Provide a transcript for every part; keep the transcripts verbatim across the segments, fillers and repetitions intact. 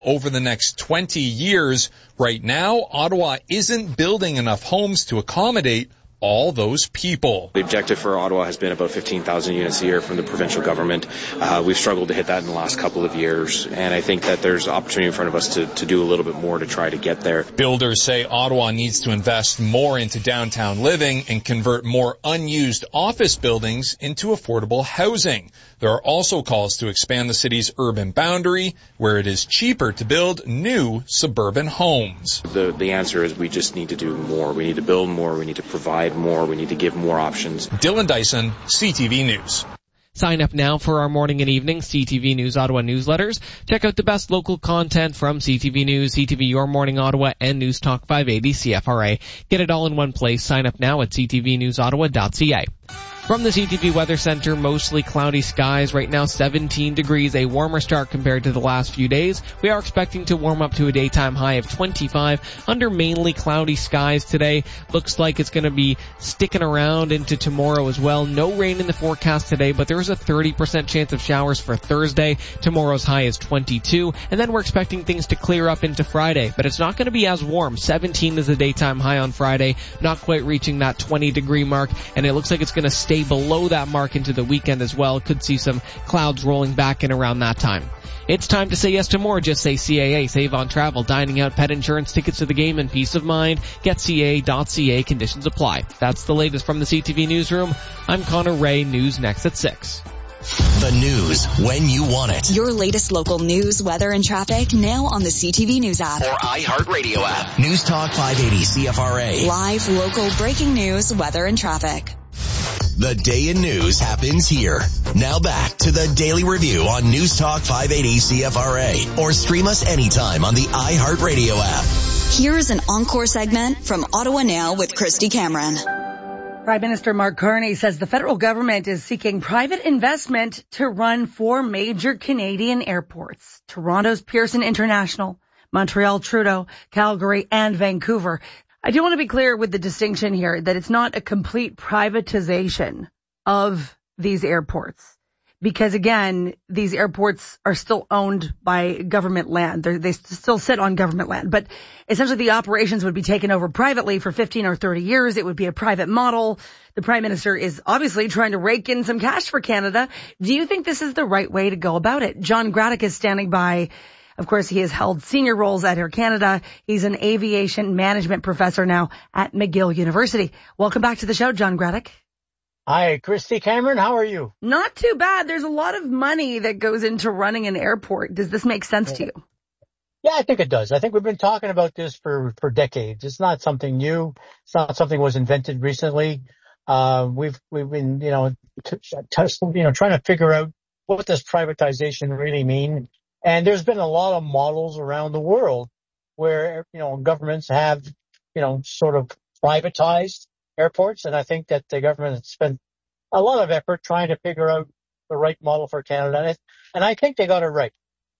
over the next twenty years. Right now, Ottawa isn't building enough homes to accommodate all those people. The objective for Ottawa has been about fifteen thousand units a year from the provincial government. Uh, we've struggled to hit that in the last couple of years, and I think that there's opportunity in front of us to, to do a little bit more to try to get there. Builders say Ottawa needs to invest more into downtown living and convert more unused office buildings into affordable housing. There are also calls to expand the city's urban boundary, where it is cheaper to build new suburban homes. The, the answer is we just need to do more. We need to build more. We need to provide more. We need to give more options. Dylan Dyson, C T V News. Sign up now for our morning and evening C T V News Ottawa newsletters. Check out the best local content from C T V News, C T V Your Morning Ottawa, and News Talk five eighty C F R A. Get it all in one place. Sign up now at c t v news ottawa dot c a. From the C T V Weather Center, mostly cloudy skies. Right now, seventeen degrees, a warmer start compared to the last few days. We are expecting to warm up to a daytime high of twenty-five under mainly cloudy skies today. Looks like it's going to be sticking around into tomorrow as well. No rain in the forecast today, but there is a thirty percent chance of showers for Thursday. Tomorrow's high is twenty-two, and then we're expecting things to clear up into Friday, but it's not going to be as warm. seventeen is the daytime high on Friday, not quite reaching that twenty degree mark, and it looks like it's going to stay below that mark into the weekend as well. Could see some clouds rolling back in around that time. It's time to say yes to more. Just say C A A. Save on travel, dining out, pet insurance, tickets to the game, and peace of mind. Get C A A dot C A. Conditions apply. That's the latest from the C T V Newsroom. I'm Connor Ray. News next at six. The news when you want it. Your latest local news, weather, and traffic now on the C T V News app. Or iHeartRadio app. News Talk five eighty C F R A. Live, local, breaking news, weather, and traffic. The day in news happens here. Now back to the Daily Review on News Talk five eighty C F R A. Or stream us anytime on the iHeartRadio app. Here's an encore segment from Ottawa Now with Christy Cameron. Prime Minister Mark Carney says the federal government is seeking private investment to run four major Canadian airports: Toronto's Pearson International, Montreal Trudeau, Calgary, and Vancouver. I do want to be clear with the distinction here that it's not a complete privatization of these airports, because again, these airports are still owned by government land. They're, they still sit on government land, but essentially the operations would be taken over privately for fifteen or thirty years. It would be a private model. The Prime Minister is obviously trying to rake in some cash for Canada. Do you think this is the right way to go about it? John Graddick is standing by. Of course, he has held senior roles at Air Canada. He's an aviation management professor now at McGill University. Welcome back to the show, John Graddick. Hi, Christy Cameron. How are you? Not too bad. There's a lot of money that goes into running an airport. Does this make sense to you? Yeah, I think it does. I think we've been talking about this for, for decades. It's not something new. It's not something that was invented recently. Uh, we've, we've been, you know, t- t- you know, trying to figure out what does privatization really mean. And there's been a lot of models around the world where, you know, governments have, you know, sort of privatized airports. And I think that the government has spent a lot of effort trying to figure out the right model for Canada. And I think they got it right.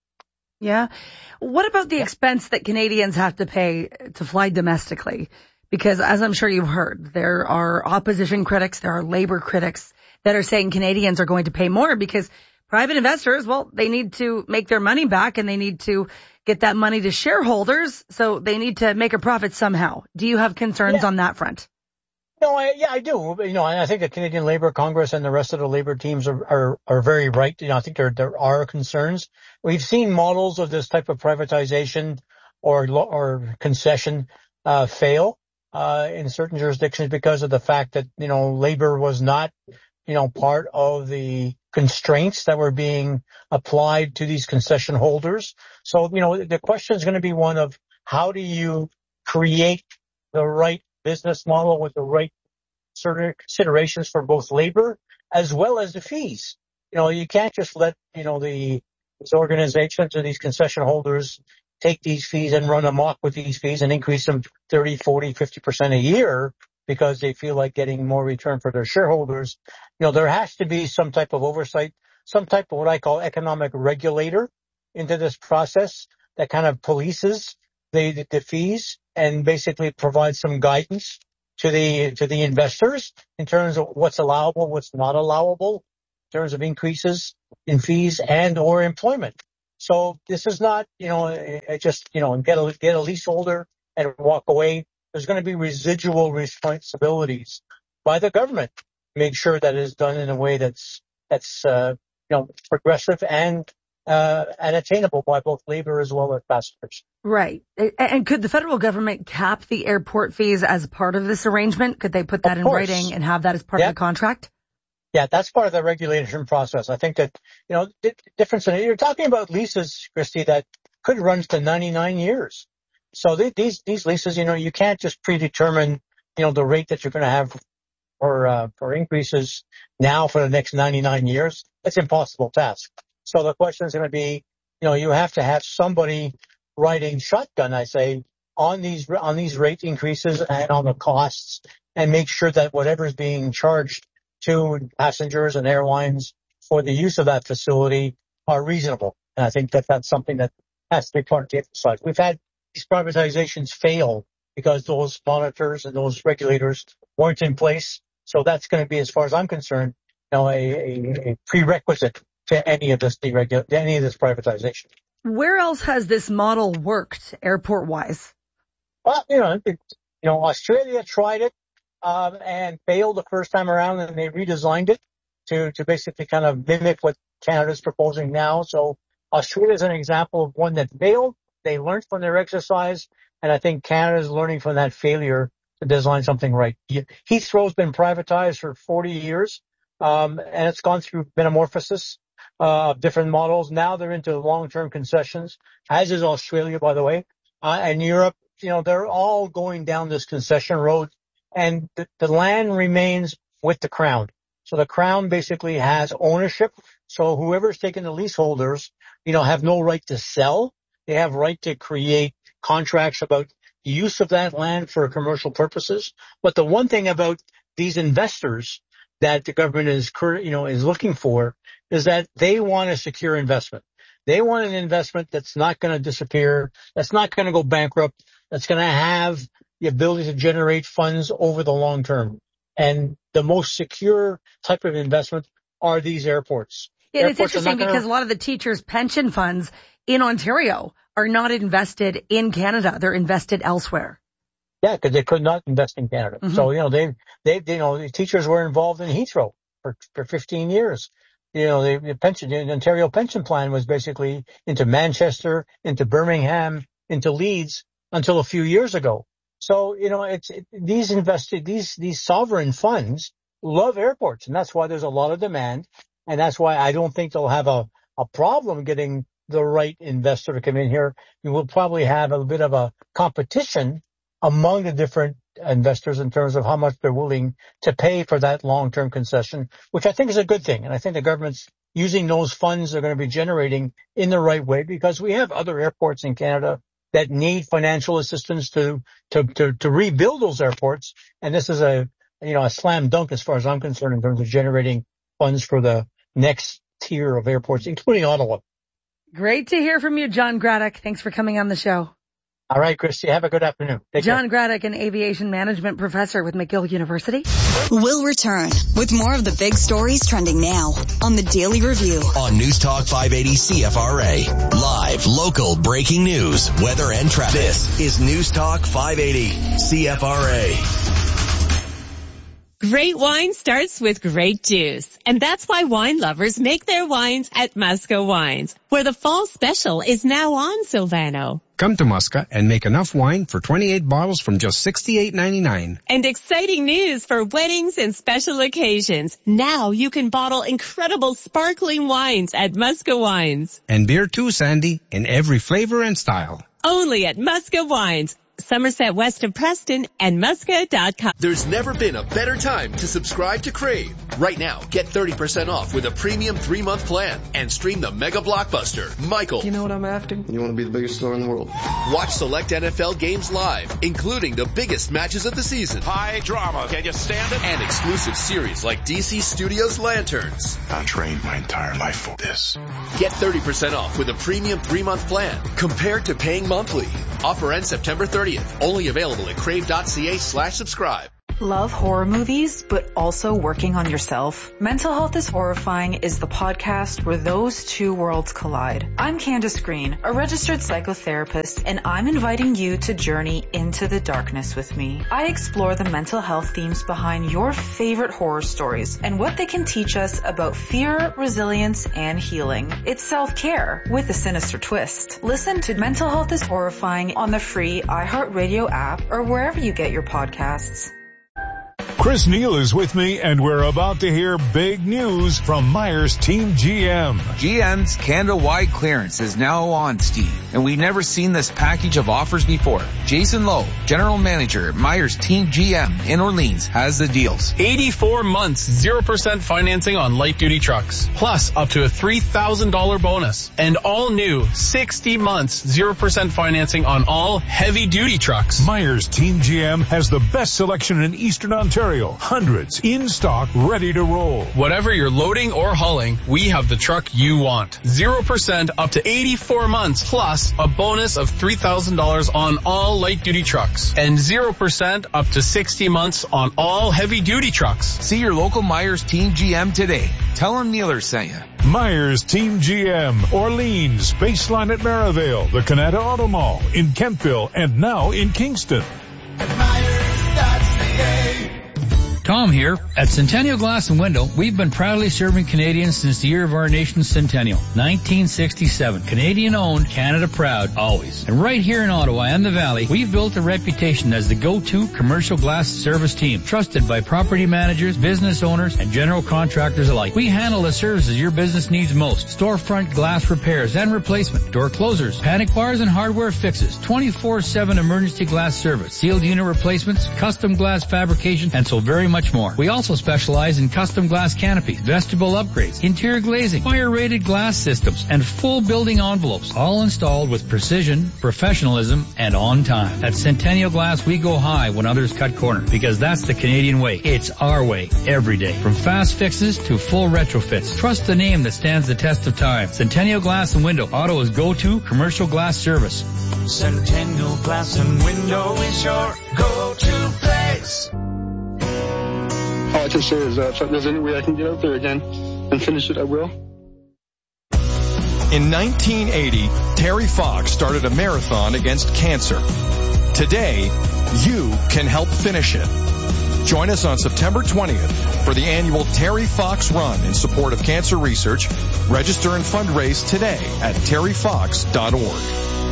Yeah. What about the expense that Canadians have to pay to fly domestically? Because as I'm sure you've heard, there are opposition critics, there are labor critics that are saying Canadians are going to pay more because private investors, well, they need to make their money back and they need to get that money to shareholders. So they need to make a profit somehow. Do you have concerns yeah. on that front? No, I, yeah, I do. You know, and I think the Canadian Labour Congress and the rest of the Labour teams are, are, are very right. You know, I think there, there are concerns. We've seen models of this type of privatization or, or concession, uh, fail, uh, in certain jurisdictions because of the fact that, you know, Labour was not, you know, part of the constraints that were being applied to these concession holders. So, you know, the question is going to be one of how do you create the right business model with the right sort of considerations for both labor as well as the fees. You know, you can't just let, you know, the these organizations or these concession holders take these fees and run amok with these fees and increase them thirty, forty, fifty percent a year because they feel like getting more return for their shareholders. You know, there has to be some type of oversight, some type of what I call economic regulator into this process that kind of polices the, the fees and basically provides some guidance to the, to the investors in terms of what's allowable, what's not allowable in terms of increases in fees and or employment. So this is not, you know, uh, just, you know, get a, get a leaseholder and walk away. There's going to be residual responsibilities by the government to make sure that it is done in a way that's, that's, uh, you know, progressive and, uh, and attainable by both labor as well as passengers. Right. And could the federal government cap the airport fees as part of this arrangement? Could they put that in writing and have that as part yeah. of the contract? Yeah, that's part of the regulation process. I think that, you know, the difference in it, you're talking about leases, Christy, that could run to ninety-nine years. So they, these, these leases, you know, you can't just predetermine, you know, the rate that you're going to have for, uh, for increases now for the next ninety-nine years. It's an impossible task. So the question is going to be, you know, you have to have somebody riding shotgun, I say, on these, on these rate increases and on the costs, and make sure that whatever is being charged to passengers and airlines for the use of that facility are reasonable. And I think that that's something that has to be part of the exercise. We've had these privatizations fail because those monitors and those regulators weren't in place. So that's going to be, as far as I'm concerned, you know, a, a, a prerequisite to any of this deregul- to any of this privatization. Where else has this model worked airport-wise? Well, you know, it, you know, Australia tried it. Um, and failed the first time around, and they redesigned it to, to basically kind of mimic what Canada's proposing now. So Australia is an example of one that failed. They learned from their exercise, and I think Canada is learning from that failure to design something right. Heathrow's been privatized for forty years, um, and it's gone through metamorphosis uh, of different models. Now they're into long-term concessions, as is Australia, by the way, uh, and Europe. You know, they're all going down this concession road. And the, the land remains with the Crown. So the Crown basically has ownership. So whoever's taking the leaseholders, you know, have no right to sell. They have right to create contracts about the use of that land for commercial purposes. But the one thing about these investors that the government is, you know, is looking for is that they want a secure investment. They want an investment that's not going to disappear, that's not going to go bankrupt, that's going to have the ability to generate funds over the long term. And the most secure type of investment are these airports. Yeah, airports it's interesting gonna... because a lot of the teachers' pension funds in Ontario are not invested in Canada. They're invested elsewhere. Yeah, because they could not invest in Canada. Mm-hmm. So, you know, they, they, you know, the teachers were involved in Heathrow for, for fifteen years. You know, the, the pension, the Ontario pension plan was basically into Manchester, into Birmingham, into Leeds until a few years ago. So, you know, it's, it, these invested, these, these sovereign funds love airports, and that's why there's a lot of demand. And that's why I don't think they'll have a, a problem getting the right investor to come in here. You will probably have a bit of a competition among the different investors in terms of how much they're willing to pay for that long-term concession, which I think is a good thing. And I think the government's using those funds they're going to be generating in the right way, because we have other airports in Canada that need financial assistance to, to, to, to rebuild those airports. And this is a, you know, a slam dunk as far as I'm concerned in terms of generating funds for the next tier of airports, including Ottawa. Great to hear from you, John Graddick. Thanks for coming on the show. All right, Christy, have a good afternoon. Take John care. Graddick, an aviation management professor with McGill University. We'll return with more of the big stories trending now on the Daily Review. On News Talk five eighty C F R A. Live, local, breaking news, weather and traffic. This is News Talk five eighty C F R A. Great wine starts with great juice. And that's why wine lovers make their wines at Musca Wines, where the fall special is now on, Silvano. Come to Musca and make enough wine for twenty-eight bottles from just sixty-eight ninety-nine. And exciting news for weddings and special occasions. Now you can bottle incredible sparkling wines at Musca Wines. And beer too, Sandy, in every flavor and style. Only at Musca Wines. Somerset west of Preston and Musca dot com. There's never been a better time to subscribe to Crave. Right now, get thirty percent off with a premium three-month plan and stream the mega blockbuster, Michael. You know what I'm after? You want to be the biggest star in the world. Watch select N F L games live, including the biggest matches of the season. High drama. Can you stand it? And exclusive series like D C Studios Lanterns. I trained my entire life for this. Get thirty percent off with a premium three-month plan compared to paying monthly. Offer ends September thirtieth. Only available at crave.ca slash subscribe. Love horror movies, but also working on yourself? Mental Health is Horrifying is the podcast where those two worlds collide. I'm Candace Green, a registered psychotherapist, and I'm inviting you to journey into the darkness with me. I explore the mental health themes behind your favorite horror stories and what they can teach us about fear, resilience, and healing. It's self-care with a sinister twist. Listen to Mental Health is Horrifying on the free iHeartRadio app or wherever you get your podcasts. Chris Neal is with me, and we're about to hear big news from Myers Team G M. G M's Canada-wide clearance is now on, Steve, and we've never seen this package of offers before. Jason Lowe, General Manager at Myers Team G M in Orleans, has the deals. eighty-four months, zero percent financing on light-duty trucks, plus up to a three thousand dollars bonus. And all new sixty months, zero percent financing on all heavy-duty trucks. Myers Team G M has the best selection in Eastern Ontario. Hundreds in stock, ready to roll. Whatever you're loading or hauling, we have the truck you want. zero percent up to eighty-four months, plus a bonus of three thousand dollars on all light-duty trucks. And zero percent up to sixty months on all heavy-duty trucks. See your local Myers Team G M today. Tell them Neeler sent you. Myers Team G M, Orleans, Baseline at Maryvale, the Canada Auto Mall, in Kentville, and now in Kingston. Tom here. At Centennial Glass and Window, we've been proudly serving Canadians since the year of our nation's centennial, nineteen sixty-seven. Canadian owned, Canada proud, always. And right here in Ottawa and the Valley, we've built a reputation as the go-to commercial glass service team, trusted by property managers, business owners, and general contractors alike. We handle the services your business needs most. Storefront glass repairs and replacement, door closers, panic bars and hardware fixes, twenty-four seven emergency glass service, sealed unit replacements, custom glass fabrication, and so very much more. We also specialize in custom glass canopies, vestibule upgrades, interior glazing, fire-rated glass systems, and full building envelopes, all installed with precision, professionalism, and on time. At Centennial Glass, we go high when others cut corners, because that's the Canadian way. It's our way, every day. From fast fixes to full retrofits. Trust the name that stands the test of time. Centennial Glass and Window, Ottawa's go-to commercial glass service. Centennial Glass and Window is your go-to place. All I can say is uh, if there's any way I can get out there again and finish it, I will. In nineteen eighty, Terry Fox started a marathon against cancer. Today, you can help finish it. Join us on September twentieth for the annual Terry Fox Run in support of cancer research. Register and fundraise today at terry fox dot org.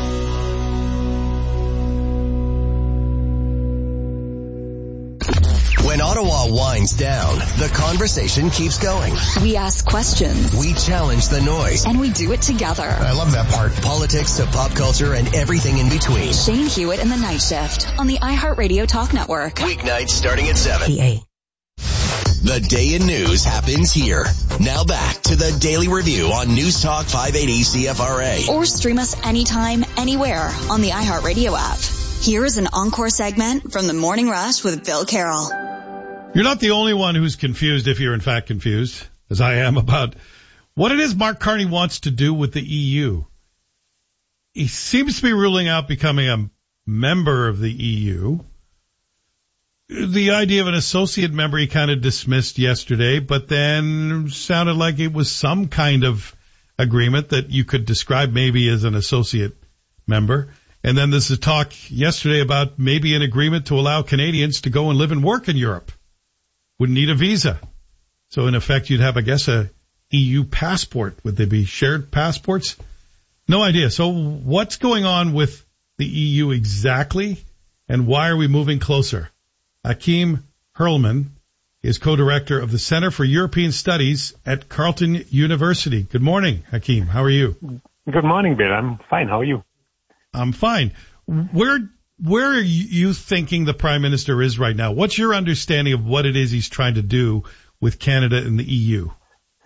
When Ottawa winds down, the conversation keeps going. We ask questions. We challenge the noise. And we do it together. I love that part. Politics to pop culture and everything in between. Shane Hewitt and the Night Shift on the iHeartRadio Talk Network. Weeknights starting at seven. The day in news happens here. Now back to the Daily Review on News Talk five eighty C F R A. Or stream us anytime, anywhere on the iHeartRadio app. Here is an encore segment from the Morning Rush with Bill Carroll. You're not the only one who's confused, if you're in fact confused, as I am, about what it is Mark Carney wants to do with the E U. He seems to be ruling out becoming a member of the E U. The idea of an associate member he kind of dismissed yesterday, but then sounded like it was some kind of agreement that you could describe maybe as an associate member. And then there's a talk yesterday about maybe an agreement to allow Canadians to go and live and work in Europe. Wouldn't need a visa. So in effect, you'd have, I guess, a E U passport. Would they be shared passports? No idea. So what's going on with the E U exactly, and why are we moving closer? Hakeem Hurlman is co-director of the Center for European Studies at Carleton University. Good morning, Hakeem. How are you? Good morning, Bill. I'm fine. How are you? I'm fine. Where where are you thinking the Prime Minister is right now? What's your understanding of what it is he's trying to do with Canada and the E U?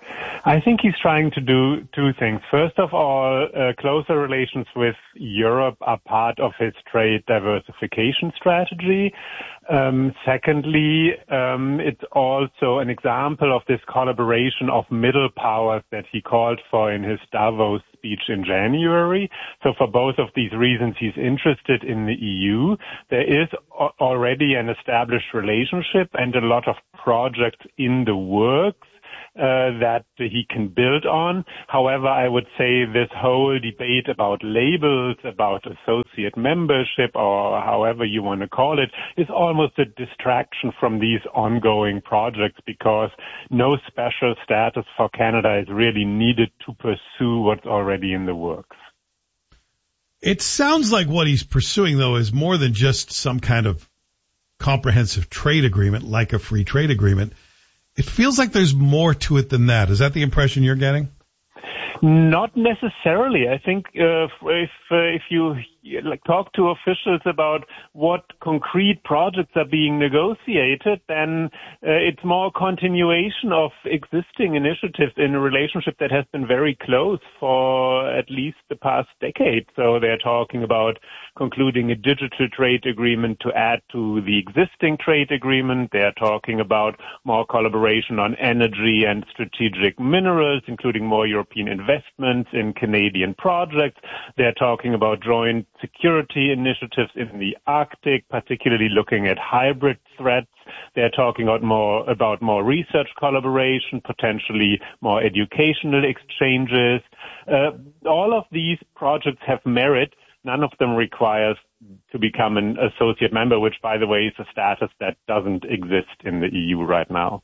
I think he's trying to do two things. First of all, uh, closer relations with Europe are part of his trade diversification strategy. Um, secondly, um, it's also an example of this collaboration of middle powers that he called for in his Davos speech in January. So for both of these reasons, he's interested in the E U. There is already an established relationship and a lot of projects in the works Uh, that he can build on. However, I would say this whole debate about labels, about associate membership, or however you want to call it, is almost a distraction from these ongoing projects, because no special status for Canada is really needed to pursue what's already in the works. It sounds like what he's pursuing, though, is more than just some kind of comprehensive trade agreement, like a free trade agreement. It feels like there's more to it than that. Is that the impression you're getting? Not necessarily. I think uh, if uh, if you like talk to officials about what concrete projects are being negotiated, then uh, it's more continuation of existing initiatives in a relationship that has been very close for at least the past decade. So they're talking about concluding a digital trade agreement to add to the existing trade agreement. They're talking about more collaboration on energy and strategic minerals, including more European investments in Canadian projects. They're talking about joint security initiatives in the Arctic, particularly looking at hybrid threats. They're talking about more, about more research collaboration, potentially more educational exchanges. Uh, all of these projects have merit. None of them requires to become an associate member, which, by the way, is a status that doesn't exist in the E U right now.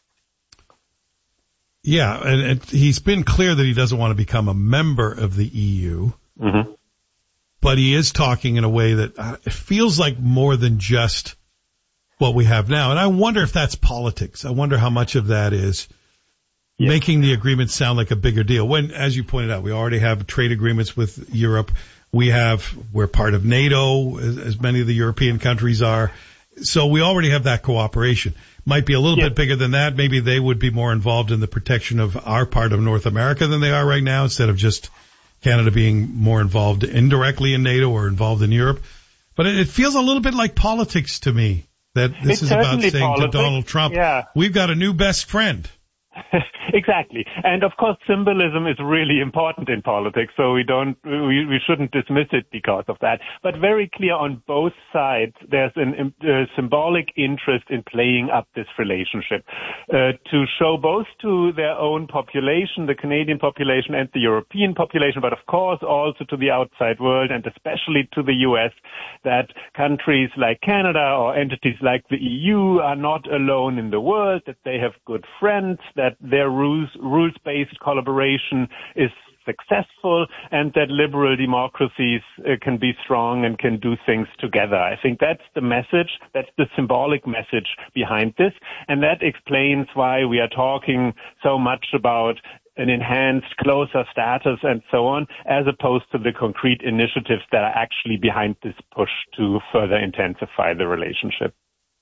Yeah, and, and he's been clear that he doesn't want to become a member of the E U, mm-hmm. but he is talking in a way that uh, it feels like more than just what we have now. And I wonder if that's politics. I wonder how much of that is yeah. making the agreement sound like a bigger deal. When, as you pointed out, we already have trade agreements with Europe. We have, we're part of NATO, as, as many of the European countries are. So we already have that cooperation. Might be a little yeah. bit bigger than that. Maybe they would be more involved in the protection of our part of North America than they are right now, instead of just Canada being more involved indirectly in NATO or involved in Europe. But it, it feels a little bit like politics to me, that this it's is about saying politics. to Donald Trump, yeah. we've got a new best friend. Exactly. And of course, symbolism is really important in politics, so we don't, we, we shouldn't dismiss it because of that. But very clear on both sides, there's an uh, symbolic interest in playing up this relationship, uh, to show both to their own population, the Canadian population and the European population, but of course also to the outside world and especially to the U S, that countries like Canada or entities like the E U are not alone in the world, that they have good friends, that their rules, rules-based collaboration is successful, and that liberal democracies uh, can be strong and can do things together. I think that's the message, that's the symbolic message behind this, and that explains why we are talking so much about an enhanced, closer status and so on, as opposed to the concrete initiatives that are actually behind this push to further intensify the relationship.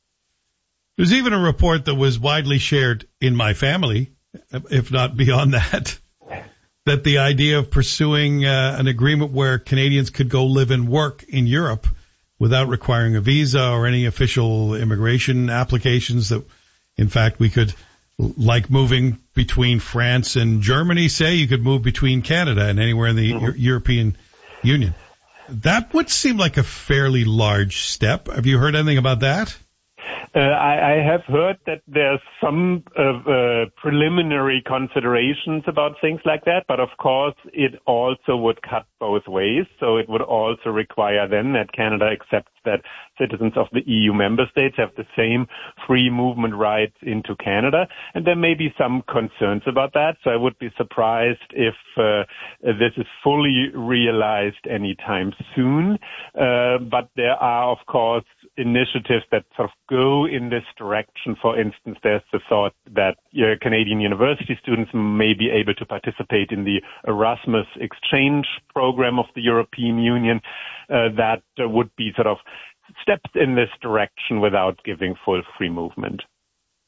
There's even a report that was widely shared in my family, if not beyond that, that the idea of pursuing uh, an agreement where Canadians could go live and work in Europe without requiring a visa or any official immigration applications, that in fact we could, like moving between France and Germany, say, you could move between Canada and anywhere in the mm-hmm. European Union. That would seem like a fairly large step. Have you heard anything about that? Uh, I, I have heard that there's some uh, uh, preliminary considerations about things like that, but of course it also would cut both ways. So it would also require then that Canada accepts that citizens of the E U member states have the same free movement rights into Canada. And there may be some concerns about that. So I would be surprised if uh, this is fully realized anytime soon. Uh, but there are, of course, initiatives that sort of go in this direction. For instance, there's the thought that uh, Canadian university students may be able to participate in the Erasmus exchange program of the European Union. Uh, that uh, would be sort of steps in this direction without giving full free movement.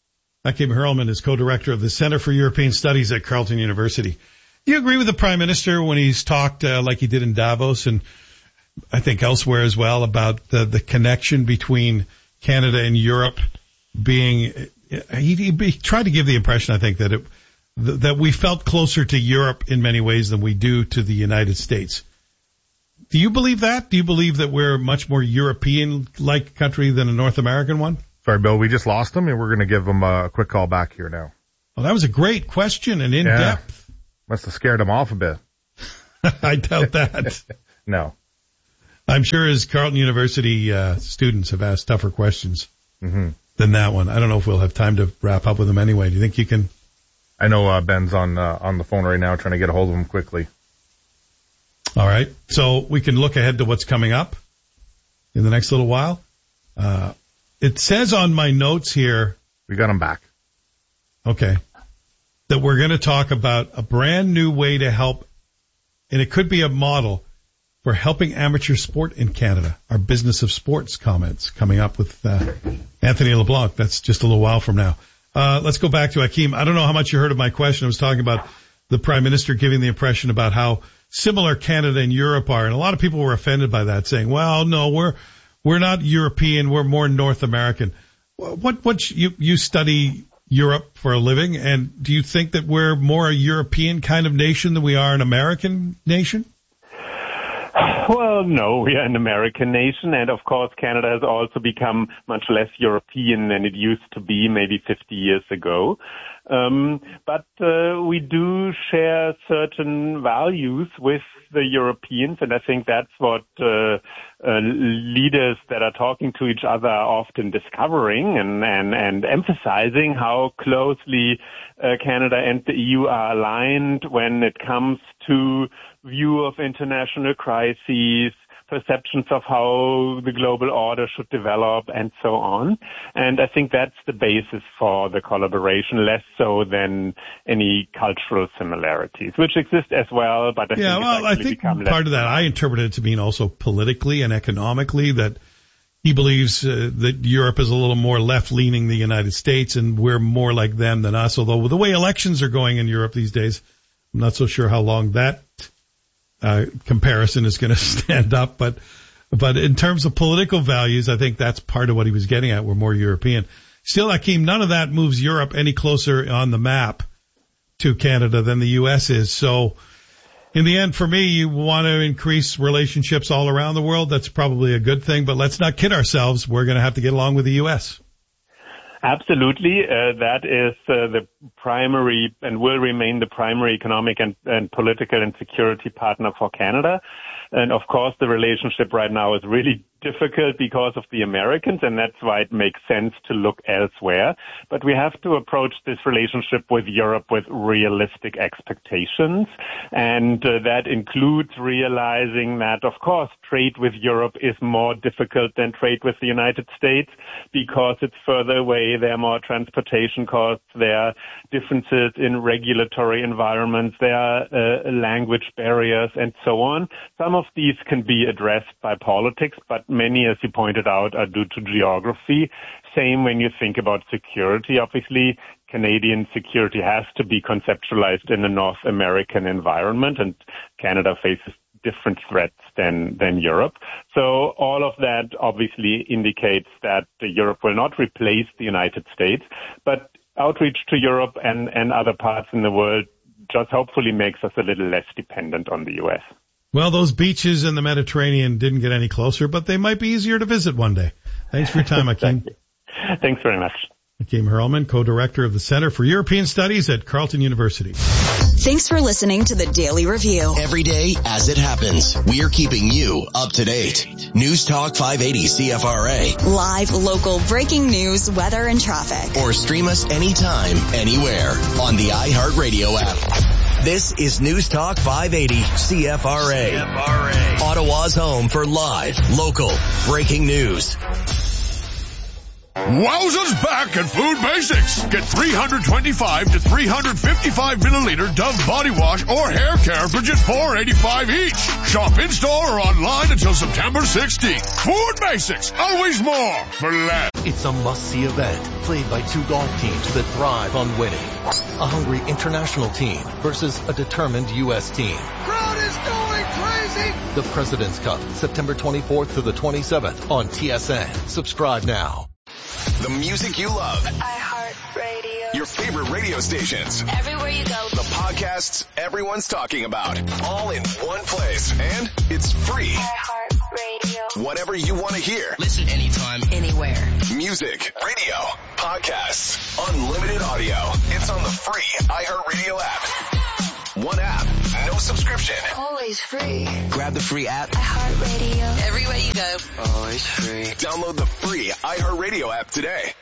Akim Hurlman is co-director of the Center for European Studies at Carleton University. Do you agree with the Prime Minister when he's talked uh, like he did in Davos and I think elsewhere as well about the, the connection between Canada and Europe being, he, he, he tried to give the impression, I think, that it, that we felt closer to Europe in many ways than we do to the United States. Do you believe that? Do you believe that we're a much more European-like country than a North American one? Sorry, Bill, we just lost him, and we're going to give him a quick call back here now. Well, that was a great question and in-depth. Yeah. Must have scared him off a bit. I doubt that. No. I'm sure his Carleton University uh, students have asked tougher questions mm-hmm. than that one. I don't know if we'll have time to wrap up with him anyway. Do you think you can? I know uh, Ben's on uh, on the phone right now trying to get a hold of him quickly. All right. So we can look ahead to what's coming up in the next little while. Uh It says on my notes here. We got him back. Okay. That we're going to talk about a brand new way to help, and it could be a model for helping amateur sport in Canada. Our Business of Sports comments coming up with uh, Anthony LeBlanc. That's just a little while from now. Uh, let's go back to Akim. I don't know how much you heard of my question. I was talking about the Prime Minister giving the impression about how similar Canada and Europe are. And a lot of people were offended by that, saying, well, no, we're, We're not European. We're more North American. What, what, you, you study Europe for a living, and do you think that we're more a European kind of nation than we are an American nation? Well, no, we are an American nation, and of course Canada has also become much less European than it used to be maybe fifty years ago. Um, but uh, we do share certain values with the Europeans, and I think that's what uh, uh, leaders that are talking to each other are often discovering and, and, and emphasizing how closely uh, Canada and the E U are aligned when it comes to view of international crises, perceptions of how the global order should develop, and so on. And I think that's the basis for the collaboration, less so than any cultural similarities, which exist as well, but I yeah, think well, I think part less. of that, I interpreted it to mean also politically and economically, that he believes uh, that Europe is a little more left-leaning than the United States, and we're more like them than us, although the way elections are going in Europe these days, I'm not so sure how long that Uh, comparison is going to stand up, but but in terms of political values, I think that's part of what he was getting at. We're more European. Still, Akim, none of that moves Europe any closer on the map to Canada than the U S is. So, in the end, for me, you want to increase relationships all around the world. That's probably a good thing, but let's not kid ourselves. We're going to have to get along with the U S. Absolutely. Uh, that is uh, the primary and will remain the primary economic and, and political and security partner for Canada. And of course, the relationship right now is really difficult because of the Americans, and that's why it makes sense to look elsewhere. But we have to approach this relationship with Europe with realistic expectations, and uh, that includes realizing that, of course, trade with Europe is more difficult than trade with the United States because it's further away. There are more transportation costs. There are differences in regulatory environments. There are uh, language barriers and so on. Some of these can be addressed by politics, but many, as you pointed out, are due to geography. Same when you think about security. Obviously, Canadian security has to be conceptualized in a North American environment, and Canada faces different threats than, than Europe. So all of that obviously indicates that Europe will not replace the United States, but outreach to Europe and, and other parts in the world just hopefully makes us a little less dependent on the U S. Well, those beaches in the Mediterranean didn't get any closer, but they might be easier to visit one day. Thanks for your time, Akim. Thanks very much. Akim Hurlman, co-director of the Center for European Studies at Carleton University. Thanks for listening to the Daily Review. Every day as it happens, we're keeping you up to date. News Talk five eighty C F R A. Live, local, breaking news, weather, and traffic. Or stream us anytime, anywhere on the iHeartRadio app. This is News Talk five eighty C F R A. C F R A. Ottawa's home for live, local, breaking news. Wowzers back at Food Basics. Get three hundred twenty-five to three hundred fifty-five milliliter Dove body wash or hair care for just four dollars and eighty-five cents each. Shop in store or online until September sixteenth. Food Basics, always more for less. It's a must-see event, played by two golf teams that thrive on winning. A hungry international team versus a determined U S team. Crowd is going crazy! The President's Cup, September twenty-fourth to the twenty-seventh on T S N. Subscribe now. The music you love. iHeartRadio. Your favorite radio stations. Everywhere you go. The podcasts everyone's talking about. All in one place. And it's free. iHeartRadio. Whatever you want to hear. Listen anytime, anywhere. Music, radio, podcasts, unlimited audio. It's on the free iHeartRadio app. One app, no subscription. Always free. Grab the free app. iHeartRadio. Everywhere you go. Always free. Download the free iHeartRadio app today.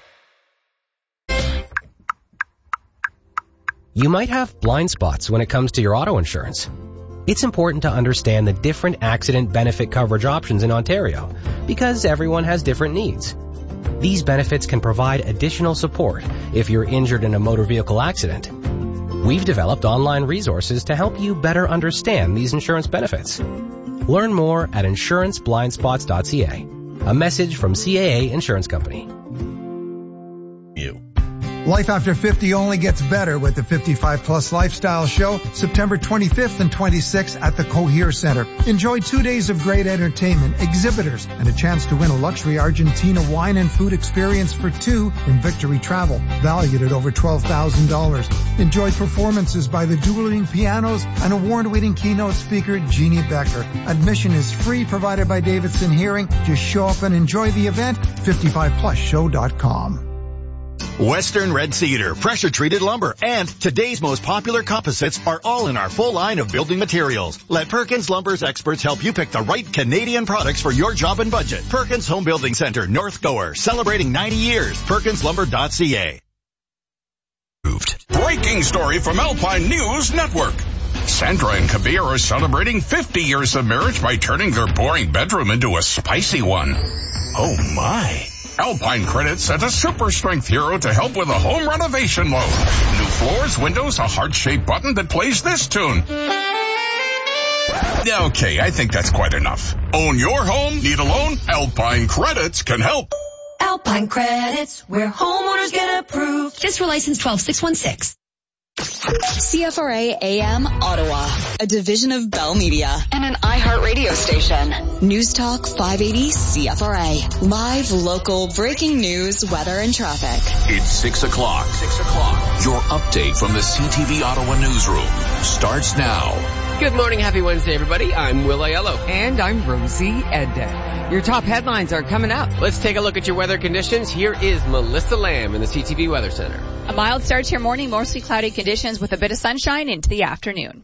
You might have blind spots when it comes to your auto insurance. It's important to understand the different accident benefit coverage options in Ontario because everyone has different needs. These benefits can provide additional support if you're injured in a motor vehicle accident. We've developed online resources to help you better understand these insurance benefits. Learn more at insurance blind spots dot c a. A message from C A A Insurance Company. You. Life after fifty only gets better with the fifty-five plus Lifestyle Show, September twenty-fifth and twenty-sixth at the Cohere Center. Enjoy two days of great entertainment, exhibitors, and a chance to win a luxury Argentina wine and food experience for two in Victory Travel, valued at over twelve thousand dollars. Enjoy performances by the dueling pianos and award-winning keynote speaker Jeannie Becker. Admission is free, provided by Davidson Hearing. Just show up and enjoy the event. fifty-five plus show dot com. Western Red Cedar, pressure-treated lumber, and today's most popular composites are all in our full line of building materials. Let Perkins Lumber's experts help you pick the right Canadian products for your job and budget. Perkins Home Building Center, North Gower, celebrating ninety years. perkins lumber dot c a. Breaking story from Alpine News Network. Sandra and Kabir are celebrating fifty years of marriage by turning their boring bedroom into a spicy one. Oh my. Alpine Credit sent a super strength hero to help with a home renovation loan. New floors, windows, a heart-shaped button that plays this tune. Okay, I think that's quite enough. Own your home? Need a loan? Alpine Credits can help. Alpine Credits, where homeowners get approved. Fiscal license twelve six one six. C F R A A M Ottawa, a division of Bell Media and an iHeartRadio station. News Talk five eighty C F R A. Live, local, breaking news, weather, and traffic. It's six o'clock. Six o'clock. Your update from the C T V Ottawa newsroom starts now. Good morning. Happy Wednesday, everybody. I'm Will Aiello. And I'm Rosie Edda. Your top headlines are coming up. Let's take a look at your weather conditions. Here is Melissa Lamb in the C T V Weather Center. A mild start to your morning, mostly cloudy conditions with a bit of sunshine into the afternoon.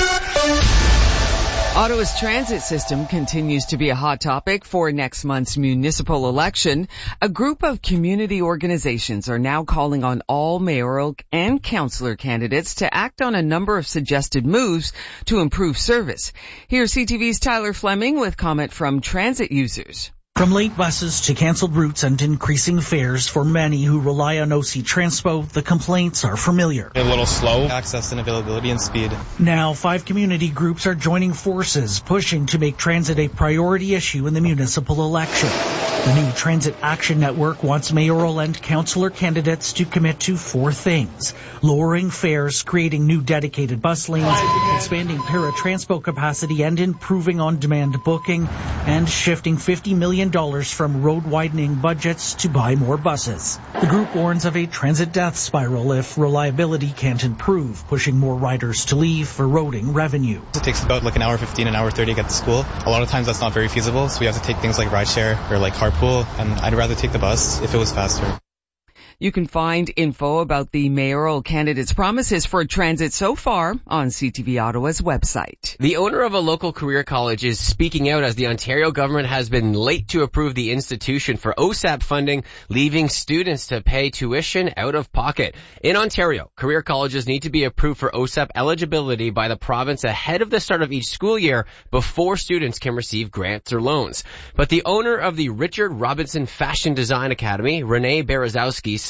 Ottawa's transit system continues to be a hot topic for next month's municipal election. A group of community organizations are now calling on all mayoral and councillor candidates to act on a number of suggested moves to improve service. Here's C T V's Tyler Fleming with comment from transit users. From late buses to canceled routes and increasing fares for many who rely on O C Transpo, the complaints are familiar. A little slow, access and availability and speed. Now, five community groups are joining forces, pushing to make transit a priority issue in the municipal election. The new Transit Action Network wants mayoral and councillor candidates to commit to four things: lowering fares, creating new dedicated bus lanes, expanding paratranspo capacity and improving on-demand booking, and shifting fifty million dollars from road widening budgets to buy more buses. The group warns of a transit death spiral if reliability can't improve, pushing more riders to leave, eroding revenue. It takes about like an hour fifteen, an hour thirty to get to school. A lot of times that's not very feasible, so we have to take things like rideshare or like carpool, and I'd rather take the bus if it was faster. You can find info about the mayoral candidates' promises for transit so far on C T V Ottawa's website. The owner of a local career college is speaking out as the Ontario government has been late to approve the institution for O S A P funding, leaving students to pay tuition out of pocket. In Ontario, career colleges need to be approved for O S A P eligibility by the province ahead of the start of each school year before students can receive grants or loans. But the owner of the Richard Robinson Fashion Design Academy, Renee Berezowski,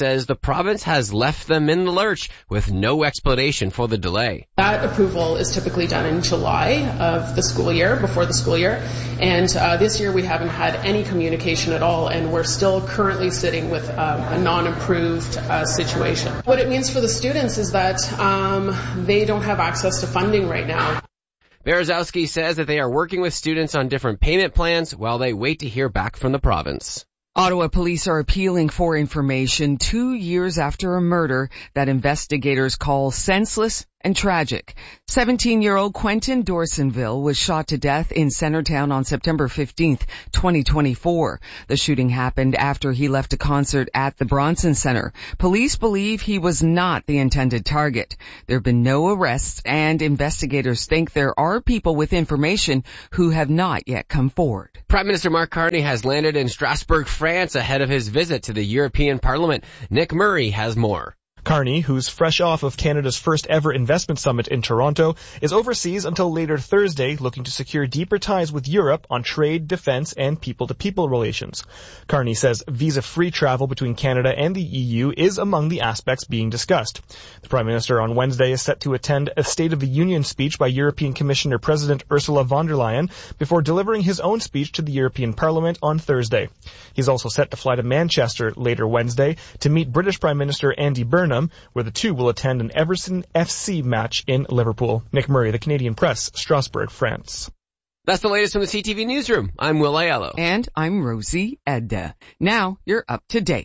says the province has left them in the lurch with no explanation for the delay. That approval is typically done in July of the school year, before the school year, and uh, this year we haven't had any communication at all, and we're still currently sitting with um, a non-approved uh, situation. What it means for the students is that um, they don't have access to funding right now. Berezowski says that they are working with students on different payment plans while they wait to hear back from the province. Ottawa police are appealing for information two years after a murder that investigators call senseless and tragic. seventeen-year-old Quentin Dorsonville was shot to death in Centertown on September fifteenth, twenty twenty-four. The shooting happened after he left a concert at the Bronson Center. Police believe he was not the intended target. There have been no arrests, and investigators think there are people with information who have not yet come forward. Prime Minister Mark Carney has landed in Strasbourg, France, ahead of his visit to the European Parliament. Nick Murray has more. Carney, who's fresh off of Canada's first ever investment summit in Toronto, is overseas until later Thursday, looking to secure deeper ties with Europe on trade, defense, and people-to-people relations. Carney says visa-free travel between Canada and the E U is among the aspects being discussed. The Prime Minister on Wednesday is set to attend a State of the Union speech by European Commissioner President Ursula von der Leyen before delivering his own speech to the European Parliament on Thursday. He's also set to fly to Manchester later Wednesday to meet British Prime Minister Andy Burnham, where the two will attend an Everton F C match in Liverpool. Nick Murray, The Canadian Press, Strasbourg, France. That's the latest from the C T V Newsroom. I'm Will Aiello. And I'm Rosie Edda. Now you're up to date.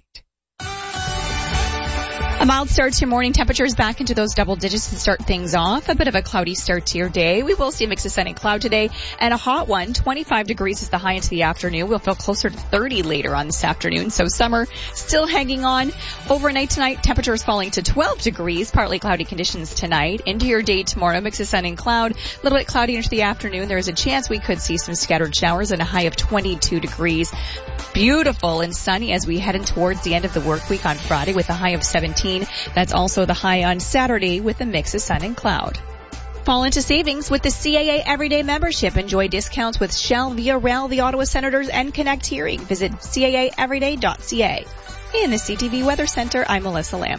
A mild start to morning, temperatures back into those double digits to start things off. A bit of a cloudy start to your day. We will see a mix of sun and cloud today, and a hot one. twenty-five degrees is the high into the afternoon. We'll feel closer to thirty later on this afternoon. So summer still hanging on. Overnight tonight, temperatures falling to twelve degrees. Partly cloudy conditions tonight. Into your day tomorrow, mix of sun and cloud. A little bit cloudy into the afternoon. There is a chance we could see some scattered showers and a high of twenty-two degrees. Beautiful and sunny as we head in towards the end of the work week on Friday with a high of seventeen. That's also the high on Saturday with a mix of sun and cloud. Fall into savings with the C A A Everyday membership. Enjoy discounts with Shell, Via Rail, the Ottawa Senators, and Connect Hearing. Visit C A A everyday dot C A. In the C T V Weather Center, I'm Melissa Lamb.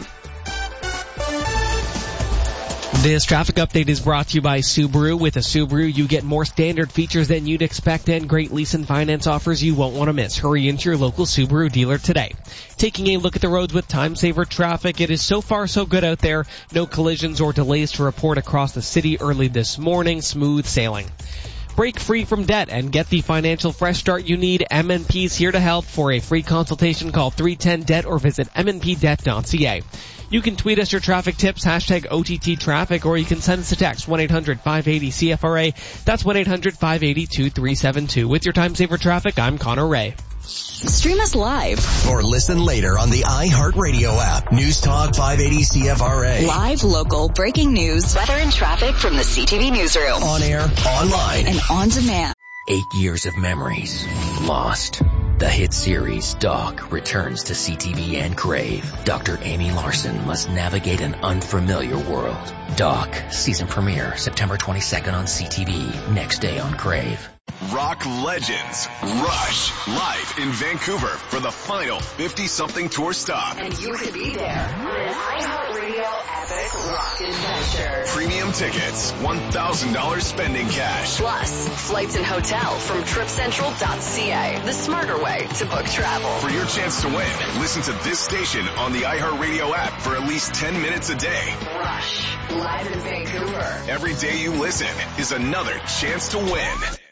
This traffic update is brought to you by Subaru. With a Subaru, you get more standard features than you'd expect and great lease and finance offers you won't want to miss. Hurry into your local Subaru dealer today. Taking a look at the roads with time saver traffic, it is so far so good out there. No collisions or delays to report across the city early this morning. Smooth sailing. Break free from debt and get the financial fresh start you need. M N P's here to help. For a free consultation, call three one zero debt or visit m n p debt dot c a. You can tweet us your traffic tips, hashtag O T T traffic, or you can send us a text, one eight hundred five eight zero C F R A. That's one eight hundred five eight zero two three seven two. With your time saver traffic, I'm Connor Ray. Stream us live or listen later on the iHeartRadio app. News Talk five eighty C F R A. Live, local, breaking news, weather and traffic from the C T V Newsroom. On air, online, and on demand. Eight years of memories lost. The hit series Doc returns to C T V and Crave. Doctor Amy Larson must navigate an unfamiliar world. Doc, season premiere September twenty-second on C T V, next day on Crave. Rock legends Rush live in Vancouver for the final fifty-something tour stop. And you could be there on an iHeartRadio epic rock adventure. Premium tickets, one thousand dollars spending cash. Plus, flights and hotel from trip central dot c a. The smarter way to book travel. For your chance to win, listen to this station on the iHeartRadio app for at least ten minutes a day. Rush, live in Vancouver. Every day you listen is another chance to win.